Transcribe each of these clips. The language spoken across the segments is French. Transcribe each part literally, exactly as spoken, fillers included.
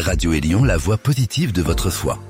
Radio Élion, la voix positive de votre foi.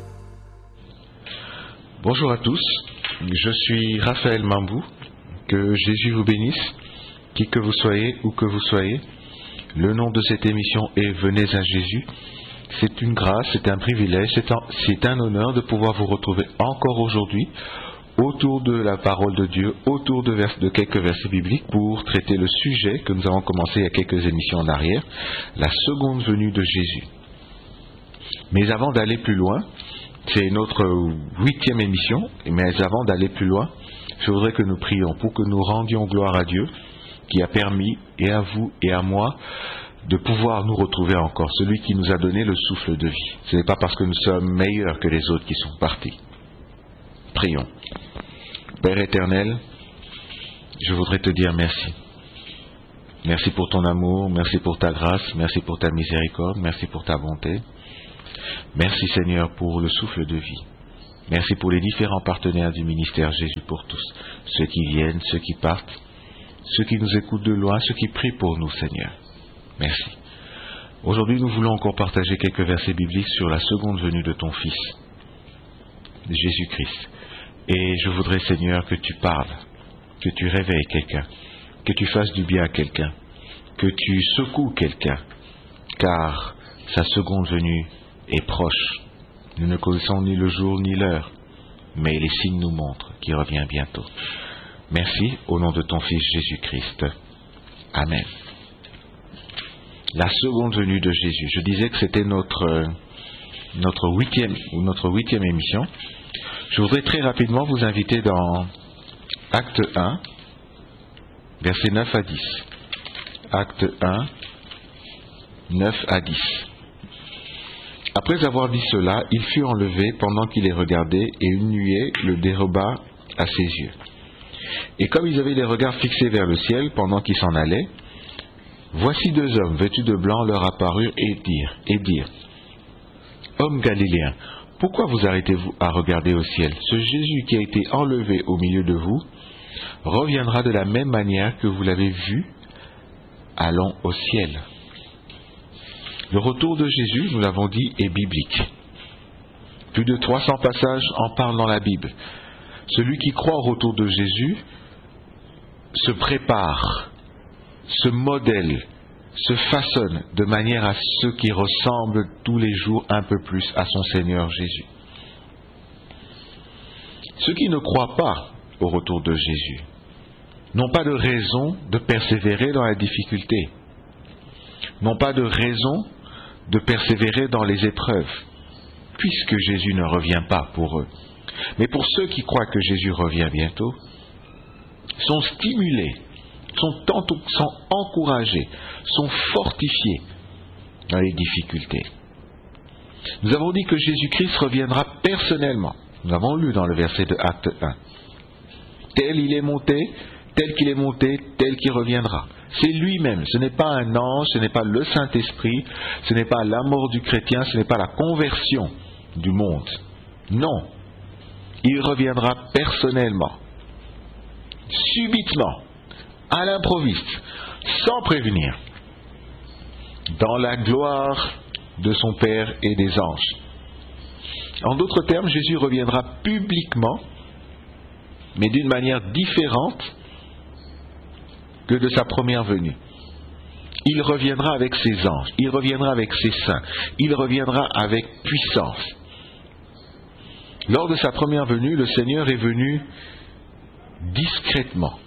Bonjour à tous, je suis Raphaël Mambou. Que Jésus vous bénisse, qui que vous soyez, où que vous soyez. Le nom de cette émission est Venez à Jésus. C'est une grâce, c'est un privilège, c'est un, c'est un honneur de pouvoir vous retrouver encore aujourd'hui autour de la parole de Dieu, autour de, vers, de quelques versets bibliques pour traiter le sujet que nous avons commencé il y a quelques émissions en arrière, la seconde venue de Jésus. Mais avant d'aller plus loin, c'est notre huitième émission, mais avant d'aller plus loin, je voudrais que nous prions pour que nous rendions gloire à Dieu qui a permis, et à vous et à moi, de pouvoir nous retrouver encore, celui qui nous a donné le souffle de vie. Ce n'est pas parce que nous sommes meilleurs que les autres qui sont partis. Prions. Père éternel, je voudrais te dire merci. Merci pour ton amour, merci pour ta grâce, merci pour ta miséricorde, merci pour ta bonté. Merci Seigneur pour le souffle de vie. Merci pour les différents partenaires du ministère Jésus pour tous. Ceux qui viennent, ceux qui partent, ceux qui nous écoutent de loin, ceux qui prient pour nous Seigneur. Merci. Aujourd'hui nous voulons encore partager quelques versets bibliques sur la seconde venue de ton Fils, Jésus-Christ. Et je voudrais Seigneur que tu parles, que tu réveilles quelqu'un, que tu fasses du bien à quelqu'un, que tu secoues quelqu'un, car sa seconde venue est proche. Nous ne connaissons ni le jour ni l'heure, mais les signes nous montrent qu'il revient bientôt. Merci au nom de ton Fils Jésus-Christ. Amen. La seconde venue de Jésus. Je disais que c'était notre, notre huitième ou notre huitième émission. Je voudrais très rapidement vous inviter dans Acte un, versets neuf à dix. Acte un, neuf à dix. Après avoir dit cela, il fut enlevé pendant qu'il les regardait, et une nuée le déroba à ses yeux. Et comme ils avaient les regards fixés vers le ciel pendant qu'ils s'en allaient, voici deux hommes vêtus de blanc leur apparurent et dirent, et dirent, Hommes galiléens, pourquoi vous arrêtez-vous à regarder au ciel? Ce Jésus qui a été enlevé au milieu de vous reviendra de la même manière que vous l'avez vu, allant au ciel. Le retour de Jésus, nous l'avons dit, est biblique. Plus de trois cents passages en parlent dans la Bible. Celui qui croit au retour de Jésus se prépare, se modèle, se façonne de manière à ce qui ressemble tous les jours un peu plus à son Seigneur Jésus. Ceux qui ne croient pas au retour de Jésus n'ont pas de raison de persévérer dans la difficulté, n'ont pas de raison de persévérer dans les épreuves, puisque Jésus ne revient pas pour eux. Mais pour ceux qui croient que Jésus revient bientôt, sont stimulés, sont, entou- sont encouragés, sont fortifiés dans les difficultés. Nous avons dit que Jésus-Christ reviendra personnellement. Nous avons lu dans le verset de Acte un. Tel il est monté, tel qu'il est monté, tel qu'il reviendra. C'est lui-même, ce n'est pas un ange, ce n'est pas le Saint-Esprit, ce n'est pas la mort du chrétien, ce n'est pas la conversion du monde. Non, il reviendra personnellement, subitement, à l'improviste, sans prévenir, dans la gloire de son Père et des anges. En d'autres termes, Jésus reviendra publiquement, mais d'une manière différente que de sa première venue. Il reviendra avec ses anges, il reviendra avec ses saints, il reviendra avec puissance. Lors de sa première venue, le Seigneur est venu discrètement.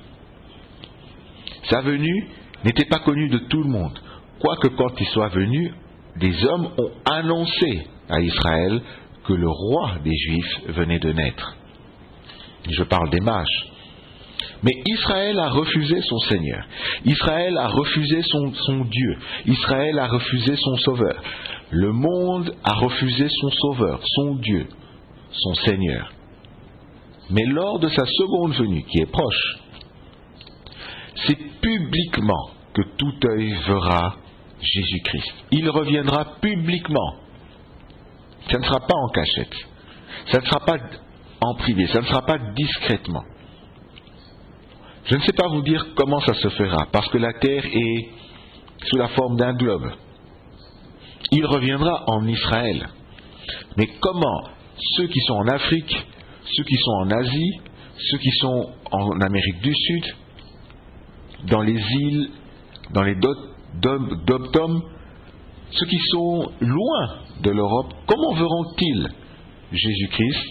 Sa venue n'était pas connue de tout le monde, quoique quand il soit venu, des hommes ont annoncé à Israël que le roi des Juifs venait de naître. Je parle des mages. Mais Israël a refusé son Seigneur. Israël a refusé son, son Dieu. Israël a refusé son Sauveur. Le monde a refusé son Sauveur, son Dieu, son Seigneur. Mais lors de sa seconde venue, qui est proche, c'est publiquement que tout œil verra Jésus-Christ. Il reviendra publiquement. Ça ne sera pas en cachette. Ça ne sera pas en privé. Ça ne sera pas discrètement. Je ne sais pas vous dire comment ça se fera, parce que la terre est sous la forme d'un globe. il reviendra en Israël. Mais comment ceux qui sont en Afrique, ceux qui sont en Asie, ceux qui sont en Amérique du Sud, dans les îles, dans les dom-toms, ceux qui sont loin de l'Europe, comment verront-ils Jésus-Christ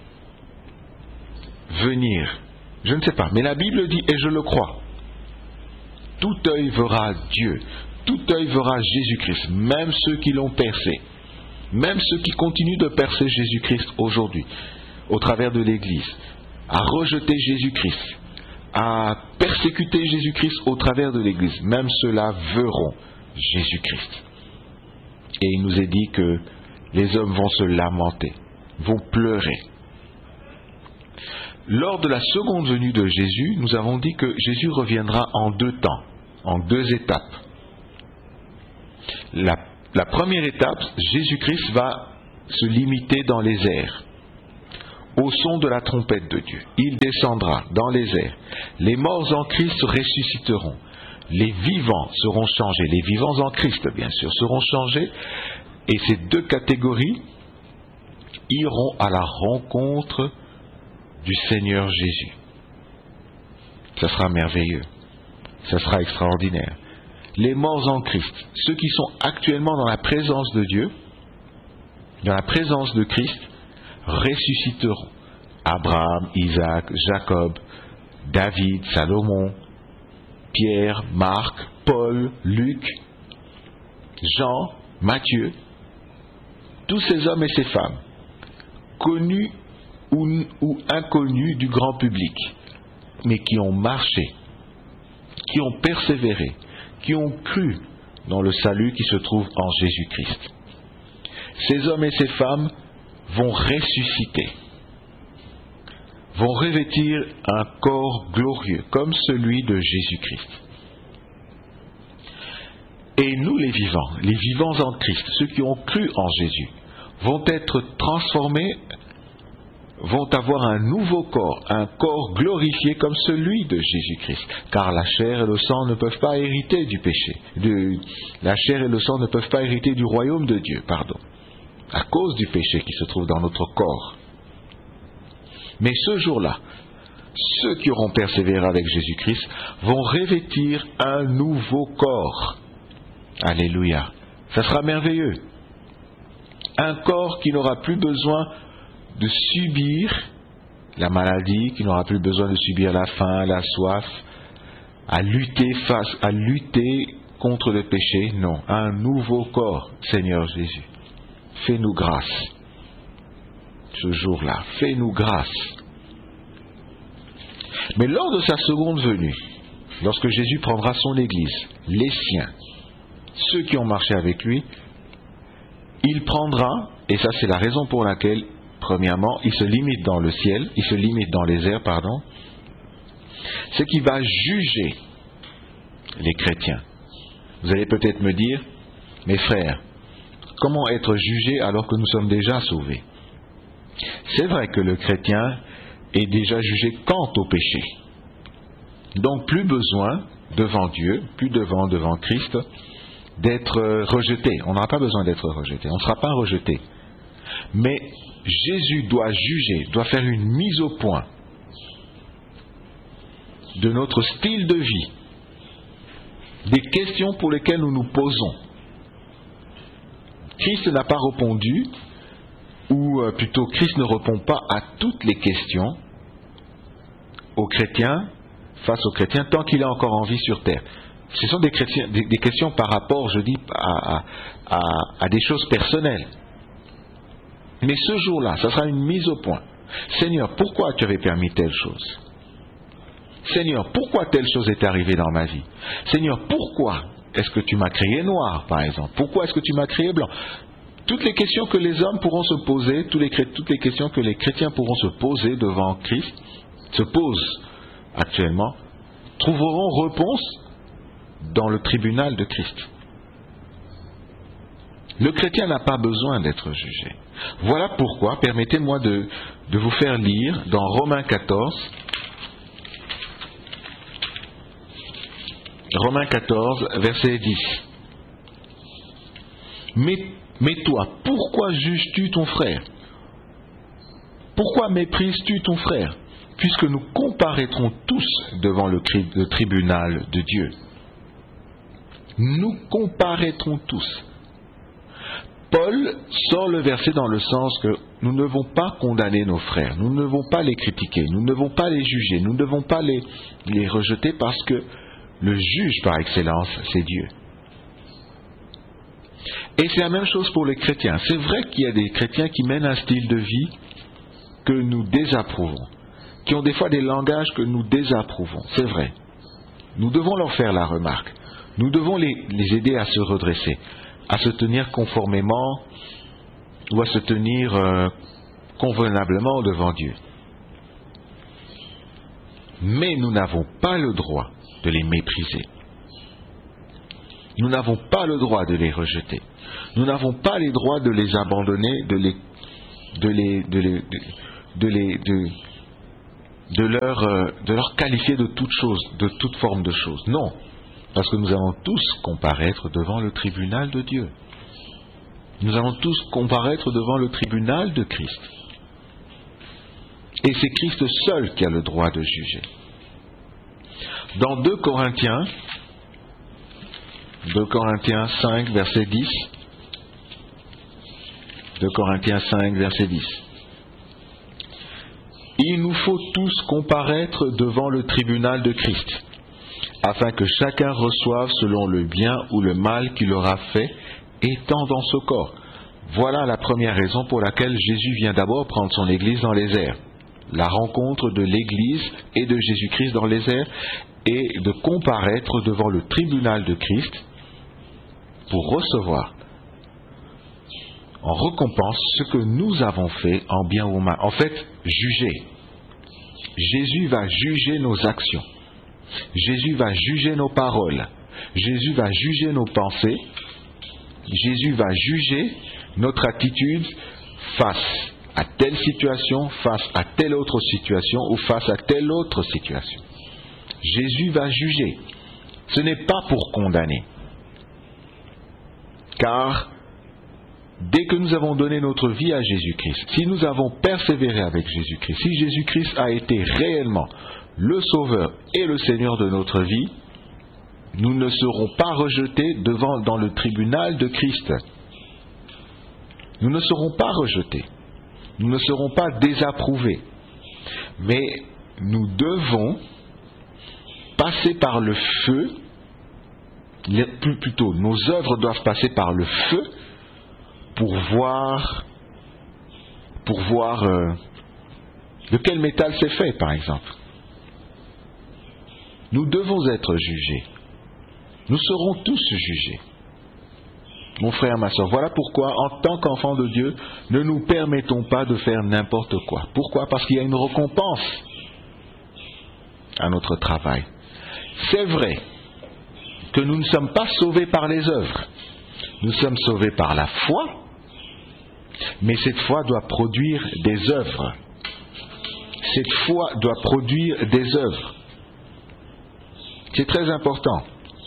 venir? Je ne sais pas, mais la Bible dit, et je le crois, tout œil verra Dieu, tout œil verra Jésus-Christ, même ceux qui l'ont percé, même ceux qui continuent de percer Jésus-Christ aujourd'hui, au travers de l'Église, à rejeter Jésus-Christ, à persécuter Jésus-Christ au travers de l'Église, même ceux-là verront Jésus-Christ. Et il nous est dit que les hommes vont se lamenter, vont pleurer. Lors de la seconde venue de Jésus, nous avons dit que Jésus reviendra en deux temps, en deux étapes. La, la première étape, Jésus-Christ va se limiter dans les airs, au son de la trompette de Dieu. Il descendra dans les airs. Les morts en Christ ressusciteront. Les vivants seront changés. Les vivants en Christ, bien sûr, seront changés. Et ces deux catégories iront à la rencontre du Seigneur Jésus. Ça sera merveilleux. Ça sera extraordinaire. Les morts en Christ, ceux qui sont actuellement dans la présence de Dieu, dans la présence de Christ, ressusciteront. Abraham, Isaac, Jacob, David, Salomon, Pierre, Marc, Paul, Luc, Jean, Matthieu, tous ces hommes et ces femmes, connus ou, ou inconnus du grand public, mais qui ont marché, qui ont persévéré, qui ont cru dans le salut qui se trouve en Jésus-Christ. Ces hommes et ces femmes vont ressusciter, vont revêtir un corps glorieux comme celui de Jésus-Christ. Et nous les vivants, les vivants en Christ, ceux qui ont cru en Jésus, vont être transformés, vont avoir un nouveau corps, un corps glorifié comme celui de Jésus-Christ. Car la chair et le sang ne peuvent pas hériter du péché. De, la chair et le sang ne peuvent pas hériter du royaume de Dieu, pardon, à cause du péché qui se trouve dans notre corps. Mais ce jour-là, ceux qui auront persévéré avec Jésus-Christ vont revêtir un nouveau corps. Alléluia. Ça sera merveilleux. Un corps qui n'aura plus besoin de subir la maladie, qui n'aura plus besoin de subir la faim, la soif, à lutter face, à lutter contre le péché. Non, un nouveau corps, Seigneur Jésus. Fais-nous grâce. Ce jour-là, fais-nous grâce. Mais lors de sa seconde venue, lorsque Jésus prendra son Église, les siens, ceux qui ont marché avec lui, il prendra, et ça c'est la raison pour laquelle, premièrement, il se limite dans le ciel, il se limite dans les airs, pardon, c'est qu'il va juger les chrétiens. Vous allez peut-être me dire, mes frères, comment être jugé alors que nous sommes déjà sauvés? C'est vrai que le chrétien est déjà jugé quant au péché. Donc plus besoin devant Dieu, plus devant devant Christ, d'être rejeté. On n'aura pas besoin d'être rejeté. On ne sera pas rejeté. Mais Jésus doit juger, doit faire une mise au point de notre style de vie, des questions pour lesquelles nous nous posons. Christ n'a pas répondu, ou plutôt Christ ne répond pas à toutes les questions aux chrétiens, face aux chrétiens, tant qu'il est encore en vie sur terre. Ce sont des, chrétiens, des, des questions par rapport, je dis, à, à, à des choses personnelles. Mais ce jour-là, ça sera une mise au point. Seigneur, pourquoi tu avais permis telle chose? Seigneur, pourquoi telle chose est arrivée dans ma vie? Seigneur, pourquoi est-ce que tu m'as créé noir, par exemple? Pourquoi est-ce que tu m'as créé blanc? Toutes les questions que les hommes pourront se poser, toutes les, toutes les questions que les chrétiens pourront se poser devant Christ, se posent actuellement, trouveront réponse dans le tribunal de Christ. Le chrétien n'a pas besoin d'être jugé. Voilà pourquoi, permettez-moi de, de vous faire lire dans Romains quatorze, Romains quatorze, verset dix. Mais, mais toi, pourquoi juges-tu ton frère? Pourquoi méprises-tu ton frère? Puisque nous comparaîtrons tous devant le, tri- le tribunal de Dieu. Nous comparaîtrons tous. Paul sort le verset dans le sens que nous ne devons pas condamner nos frères, nous ne devons pas les critiquer, nous ne devons pas les juger, nous ne devons pas les, les rejeter parce que le juge par excellence, c'est Dieu. Et c'est la même chose pour les chrétiens. C'est vrai qu'il y a des chrétiens qui mènent un style de vie que nous désapprouvons, qui ont des fois des langages que nous désapprouvons, c'est vrai. Nous devons leur faire la remarque. Nous devons les, les aider à se redresser, à se tenir conformément ou à se tenir euh, convenablement devant Dieu. Mais nous n'avons pas le droit de les mépriser. Nous n'avons pas le droit de les rejeter. Nous n'avons pas le droit de les abandonner, de les, de les, de les, de, de les, de, de leur, euh, de leur qualifier de toute chose, de toute forme de chose. Non, parce que nous allons tous comparaître devant le tribunal de Dieu. Nous allons tous comparaître devant le tribunal de Christ. Et c'est Christ seul qui a le droit de juger. Dans deux Corinthiens, deux Corinthiens cinq, verset dix, deux Corinthiens cinq, verset dix. Il nous faut tous comparaître devant le tribunal de Christ, afin que chacun reçoive selon le bien ou le mal qu'il aura fait, étant dans ce corps. Voilà la première raison pour laquelle Jésus vient d'abord prendre son Église dans les airs. La rencontre de l'Église et de Jésus-Christ dans les airs et de comparaître devant le tribunal de Christ pour recevoir en récompense ce que nous avons fait en bien ou mal. En fait, juger. Jésus va juger nos actions. Jésus va juger nos paroles. Jésus va juger nos pensées. Jésus va juger notre attitude face à telle situation, face à telle autre situation ou face à telle autre situation. Jésus va juger. Ce n'est pas pour condamner. Car dès que nous avons donné notre vie à Jésus-Christ, si nous avons persévéré avec Jésus-Christ, si Jésus-Christ a été réellement le Sauveur et le Seigneur de notre vie, nous ne serons pas rejetés devant, dans le tribunal de Christ. Nous ne serons pas rejetés. Nous ne serons pas désapprouvés. Mais nous devons passer par le feu, plus plutôt, nos œuvres doivent passer par le feu pour voir, pour voir euh, de quel métal c'est fait, par exemple. Nous devons être jugés. Nous serons tous jugés. Mon frère, ma soeur, voilà pourquoi, en tant qu'enfants de Dieu, ne nous permettons pas de faire n'importe quoi. Pourquoi? Parce qu'il y a une récompense à notre travail. C'est vrai que nous ne sommes pas sauvés par les œuvres. Nous sommes sauvés par la foi, mais cette foi doit produire des œuvres. Cette foi doit produire des œuvres. C'est très important.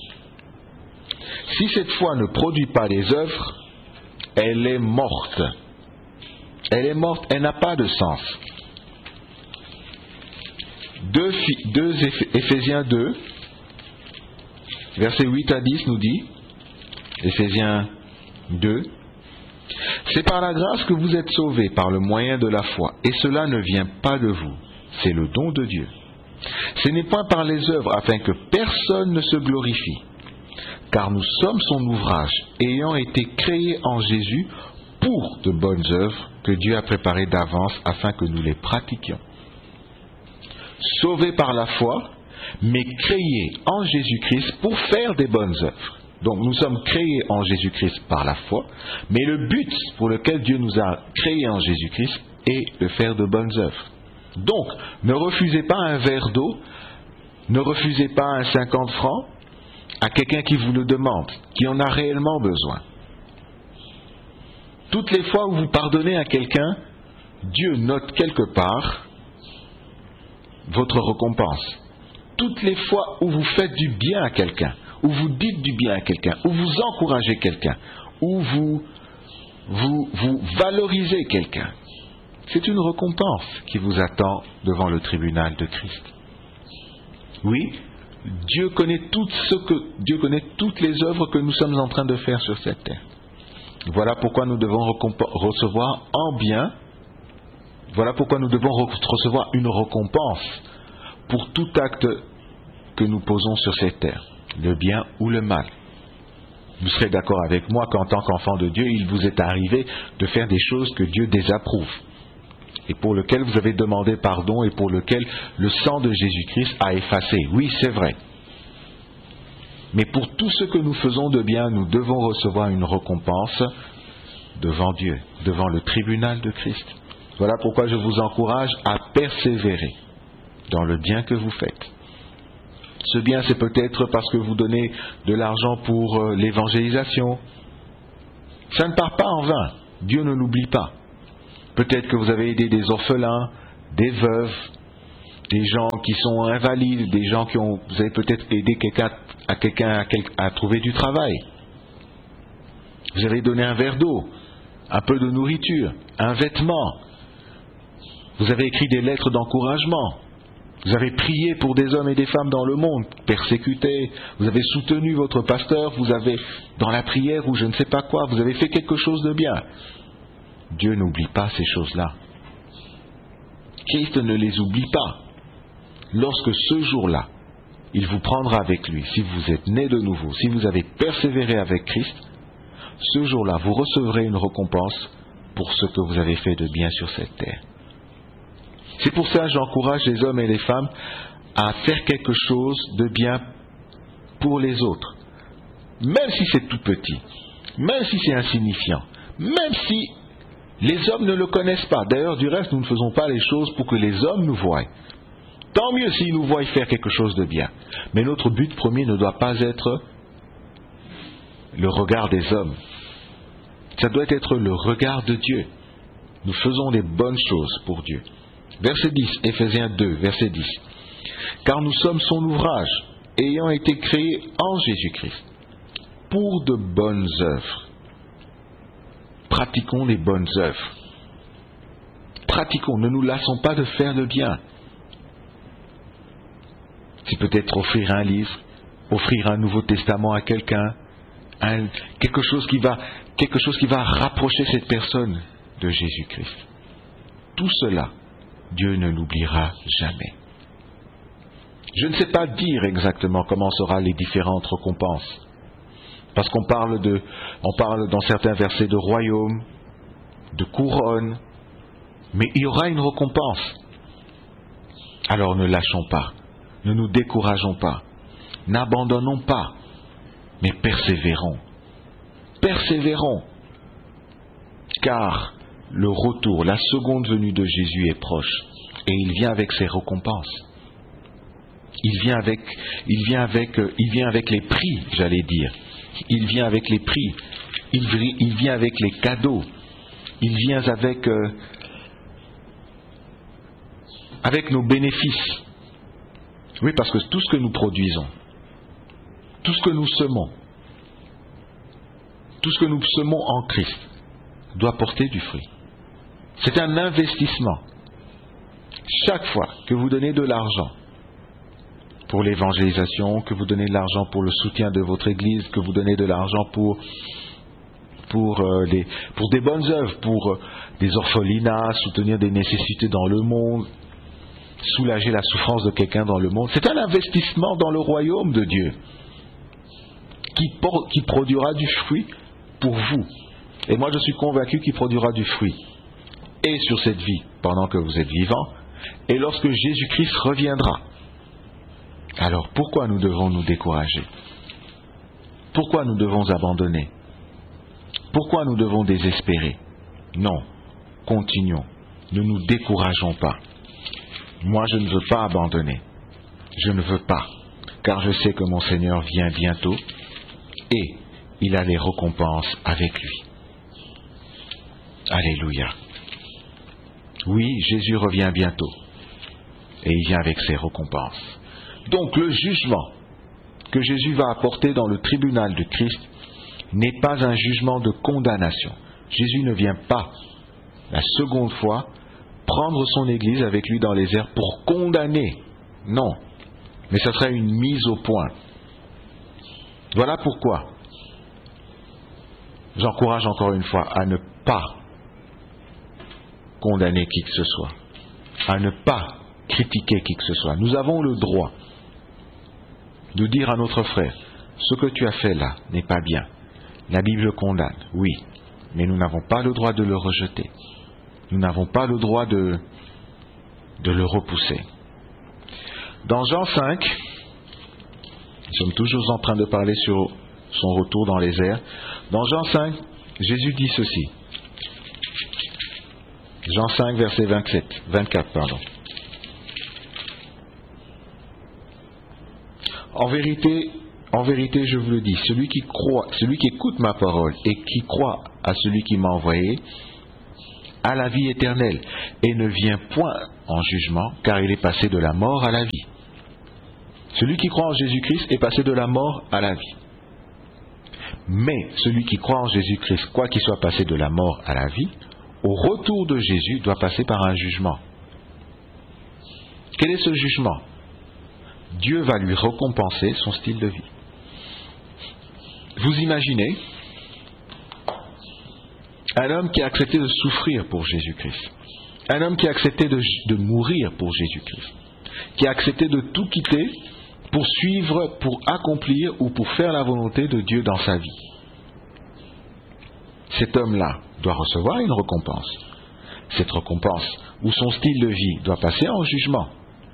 Si cette foi ne produit pas des œuvres, elle est morte. Elle est morte, elle n'a pas de sens. deux Éphésiens deux, versets huit à dix nous dit, Éphésiens deux, c'est par la grâce que vous êtes sauvés par le moyen de la foi, et cela ne vient pas de vous, c'est le don de Dieu. Ce n'est point par les œuvres afin que personne ne se glorifie, car nous sommes son ouvrage, ayant été créés en Jésus pour de bonnes œuvres que Dieu a préparées d'avance afin que nous les pratiquions. Sauvés par la foi, mais créés en Jésus-Christ pour faire des bonnes œuvres. Donc nous sommes créés en Jésus-Christ par la foi, mais le but pour lequel Dieu nous a créés en Jésus-Christ est de faire de bonnes œuvres. Donc, ne refusez pas un verre d'eau, ne refusez pas un cinquante francs à quelqu'un qui vous le demande, qui en a réellement besoin. Toutes les fois où vous pardonnez à quelqu'un, Dieu note quelque part votre récompense. Toutes les fois où vous faites du bien à quelqu'un, où vous dites du bien à quelqu'un, où vous encouragez quelqu'un, où vous, vous, vous valorisez quelqu'un, c'est une récompense qui vous attend devant le tribunal de Christ. Oui, Dieu connaît tout ce que Dieu connaît toutes les œuvres que nous sommes en train de faire sur cette terre. Voilà pourquoi nous devons recevoir en bien. Voilà pourquoi nous devons recevoir une récompense pour tout acte que nous posons sur cette terre, le bien ou le mal. Vous serez d'accord avec moi qu'en tant qu'enfant de Dieu, il vous est arrivé de faire des choses que Dieu désapprouve et pour lesquelles vous avez demandé pardon et pour lesquelles le sang de Jésus-Christ a effacé. Oui, c'est vrai. Mais pour tout ce que nous faisons de bien, nous devons recevoir une récompense devant Dieu, devant le tribunal de Christ. Voilà pourquoi je vous encourage à persévérer dans le bien que vous faites. Ce bien, c'est peut-être parce que vous donnez de l'argent pour euh, l'évangélisation. Ça ne part pas en vain. Dieu ne l'oublie pas. Peut-être que vous avez aidé des orphelins, des veuves, des gens qui sont invalides, des gens qui ont... Vous avez peut-être aidé quelqu'un à, quelqu'un à, quel, à trouver du travail. Vous avez donné un verre d'eau, un peu de nourriture, un vêtement. Vous avez écrit des lettres d'encouragement. Vous avez prié pour des hommes et des femmes dans le monde, persécutés. Vous avez soutenu votre pasteur, vous avez, dans la prière ou je ne sais pas quoi, vous avez fait quelque chose de bien. Dieu n'oublie pas ces choses-là. Christ ne les oublie pas. Lorsque ce jour-là, il vous prendra avec lui, si vous êtes né de nouveau, si vous avez persévéré avec Christ, ce jour-là, vous recevrez une récompense pour ce que vous avez fait de bien sur cette terre. C'est pour ça que j'encourage les hommes et les femmes à faire quelque chose de bien pour les autres. Même si c'est tout petit, même si c'est insignifiant, même si les hommes ne le connaissent pas. D'ailleurs, du reste, nous ne faisons pas les choses pour que les hommes nous voient. Tant mieux s'ils nous voient faire quelque chose de bien. Mais notre but premier ne doit pas être le regard des hommes. Ça doit être le regard de Dieu. Nous faisons des bonnes choses pour Dieu. Verset dix, Éphésiens deux, verset dix. Car nous sommes son ouvrage, ayant été créés en Jésus-Christ, pour de bonnes œuvres. Pratiquons les bonnes œuvres. Pratiquons, ne nous lassons pas de faire le bien. C'est peut-être offrir un livre, offrir un Nouveau Testament à quelqu'un, un, quelque chose qui va, quelque chose qui va rapprocher cette personne de Jésus-Christ. Tout cela, Dieu ne l'oubliera jamais. Je ne sais pas dire exactement comment seront les différentes récompenses. Parce qu'on parle de, on parle dans certains versets de royaume, de couronne, mais il y aura une récompense. Alors ne lâchons pas, ne nous décourageons pas, n'abandonnons pas, mais persévérons. Persévérons, car le retour, la seconde venue de Jésus est proche, et il vient avec ses récompenses. Il vient avec, il vient avec, il vient avec les prix, j'allais dire. Il vient avec les prix. Il, il vient avec les cadeaux. Il vient avec, euh, avec nos bénéfices. Oui, parce que tout ce que nous produisons, tout ce que nous semons, tout ce que nous semons en Christ doit porter du fruit. C'est un investissement. Chaque fois que vous donnez de l'argent pour l'évangélisation, que vous donnez de l'argent pour le soutien de votre Église, que vous donnez de l'argent pour, pour, euh, les, pour des bonnes œuvres, pour euh, des orphelinats, soutenir des nécessités dans le monde, soulager la souffrance de quelqu'un dans le monde, c'est un investissement dans le royaume de Dieu qui, por- qui produira du fruit pour vous. Et moi je suis convaincu qu'il produira du fruit et sur cette vie pendant que vous êtes vivant et lorsque Jésus-Christ reviendra. Alors pourquoi nous devons nous décourager? Pourquoi nous devons abandonner? Pourquoi nous devons désespérer? Non, continuons, ne nous décourageons pas. Moi je ne veux pas abandonner, je ne veux pas, car je sais que mon Seigneur vient bientôt et il a les récompenses avec lui. Alléluia. Oui, Jésus revient bientôt et il vient avec ses récompenses. Donc le jugement que Jésus va apporter dans le tribunal de Christ n'est pas un jugement de condamnation. Jésus ne vient pas, la seconde fois, prendre son Église avec lui dans les airs pour condamner. Non, mais ça serait une mise au point. Voilà pourquoi j'encourage encore une fois à ne pas condamner qui que ce soit, à ne pas critiquer qui que ce soit. Nous avons le droit de dire à notre frère, ce que tu as fait là n'est pas bien. La Bible condamne, oui, mais nous n'avons pas le droit de le rejeter. Nous n'avons pas le droit de, de le repousser. Dans Jean cinq, nous sommes toujours en train de parler sur son retour dans les airs. Dans Jean cinq, Jésus dit ceci. Jean cinq, verset vingt-sept, vingt-quatre, pardon. En vérité, en vérité, je vous le dis, celui qui croit, celui qui écoute ma parole et qui croit à celui qui m'a envoyé, a la vie éternelle et ne vient point en jugement, car il est passé de la mort à la vie. Celui qui croit en Jésus-Christ est passé de la mort à la vie. Mais celui qui croit en Jésus-Christ, quoi qu'il soit passé de la mort à la vie, au retour de Jésus doit passer par un jugement. Quel est ce jugement? Dieu va lui récompenser son style de vie. Vous imaginez un homme qui a accepté de souffrir pour Jésus-Christ, un homme qui a accepté de, de mourir pour Jésus-Christ, qui a accepté de tout quitter pour suivre, pour accomplir ou pour faire la volonté de Dieu dans sa vie. Cet homme-là doit recevoir une récompense. Cette récompense, ou son style de vie, doit passer en jugement.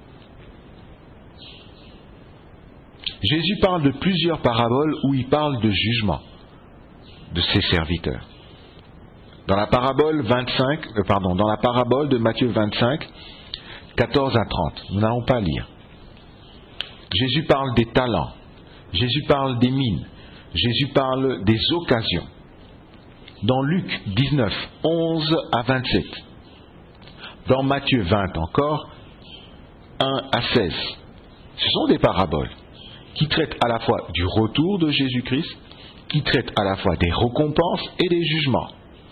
Jésus parle de plusieurs paraboles où il parle de jugement de ses serviteurs. Dans la parabole vingt-cinq, euh, pardon, dans la parabole de Matthieu vingt-cinq, quatorze à trente, nous n'allons pas lire. Jésus parle des talents, Jésus parle des mines, Jésus parle des occasions. Dans Luc dix-neuf, onze à vingt-sept, dans Matthieu vingt encore, un à seize, ce sont des paraboles qui traitent à la fois du retour de Jésus-Christ, qui traitent à la fois des récompenses et des jugements.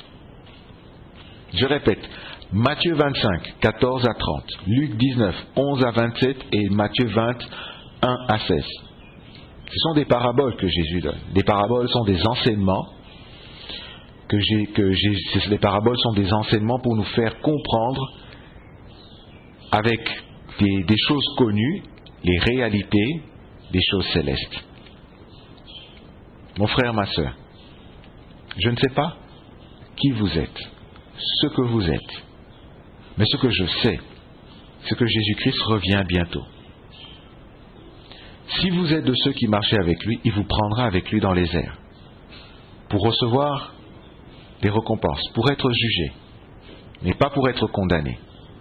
Je répète, Matthieu vingt-cinq, quatorze à trente, Luc dix-neuf, onze à vingt-sept et Matthieu vingt, un à seize. Ce sont des paraboles que Jésus donne. Les paraboles sont des enseignements que j'ai, que j'ai, les paraboles sont des enseignements pour nous faire comprendre avec des, des choses connues, les réalités des choses célestes. Mon frère, ma sœur, je ne sais pas qui vous êtes, ce que vous êtes, mais ce que je sais, c'est que Jésus-Christ revient bientôt. Si vous êtes de ceux qui marchaient avec lui, il vous prendra avec lui dans les airs pour recevoir des récompenses, pour être jugé, mais pas pour être condamné.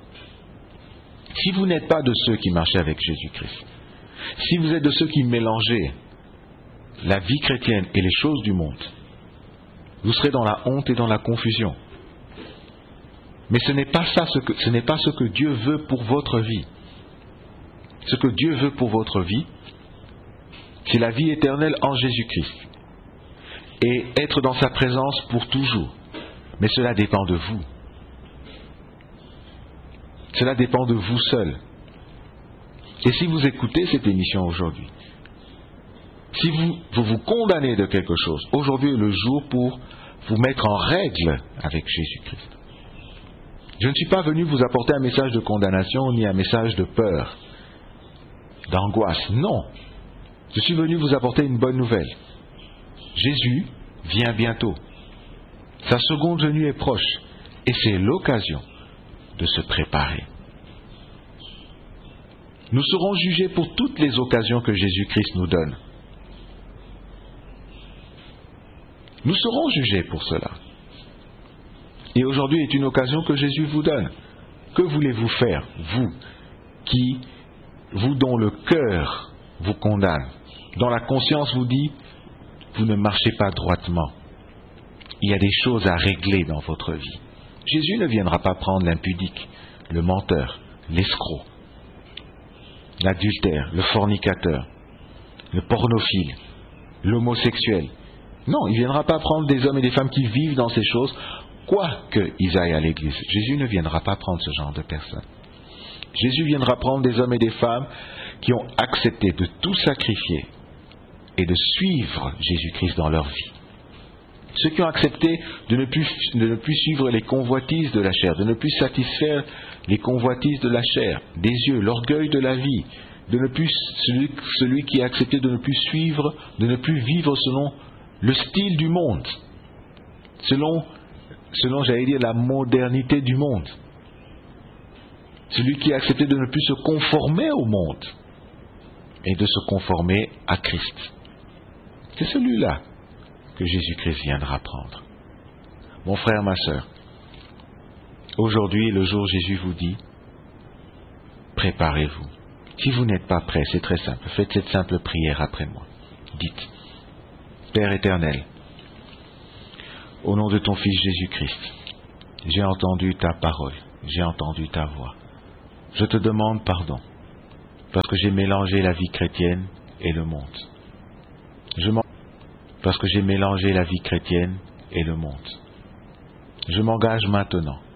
Si vous n'êtes pas de ceux qui marchaient avec Jésus-Christ, si vous êtes de ceux qui mélangez la vie chrétienne et les choses du monde, vous serez dans la honte et dans la confusion. Mais ce n'est pas ça, ce que, ce n'est pas ce que Dieu veut pour votre vie. Ce que Dieu veut pour votre vie, c'est la vie éternelle en Jésus-Christ. Et être dans sa présence pour toujours. Mais cela dépend de vous. Cela dépend de vous seul. Et si vous écoutez cette émission aujourd'hui, si vous, vous vous condamnez de quelque chose, aujourd'hui est le jour pour vous mettre en règle avec Jésus-Christ. Je ne suis pas venu vous apporter un message de condamnation ni un message de peur, d'angoisse. Non. Je suis venu vous apporter une bonne nouvelle. Jésus vient bientôt. Sa seconde venue est proche. Et c'est l'occasion de se préparer. Nous serons jugés pour toutes les occasions que Jésus-Christ nous donne. Nous serons jugés pour cela. Et aujourd'hui est une occasion que Jésus vous donne. Que voulez-vous faire, vous, qui, vous dont le cœur vous condamne, dont la conscience vous dit, vous ne marchez pas droitement. Il y a des choses à régler dans votre vie. Jésus ne viendra pas prendre l'impudique, le menteur, l'escroc, l'adultère, le fornicateur, le pornophile, l'homosexuel, Non, il ne viendra pas prendre des hommes et des femmes qui vivent dans ces choses, quoi qu'ils aillent à l'église. Jésus ne viendra pas prendre ce genre de personnes. Jésus viendra prendre des hommes et des femmes qui ont accepté de tout sacrifier et de suivre Jésus-Christ dans leur vie. Ceux qui ont accepté de ne plus, de ne plus suivre les convoitises de la chair, de ne plus satisfaire les convoitises de la chair, des yeux, l'orgueil de la vie, de ne plus celui, celui qui a accepté de ne plus suivre, de ne plus vivre selon le style du monde, selon, selon j'allais dire, la modernité du monde. Celui qui a accepté de ne plus se conformer au monde et de se conformer à Christ. C'est celui-là que Jésus-Christ viendra prendre. Mon frère, ma sœur, aujourd'hui est le jour où Jésus vous dit, préparez-vous. Si vous n'êtes pas prêt, c'est très simple. Faites cette simple prière après moi. Dites, Père éternel, au nom de ton Fils Jésus-Christ, j'ai entendu ta parole, j'ai entendu ta voix. Je te demande pardon, parce que j'ai mélangé la vie chrétienne et le monde. Je m'en... Parce que j'ai mélangé la vie chrétienne et le monde. Je m'engage maintenant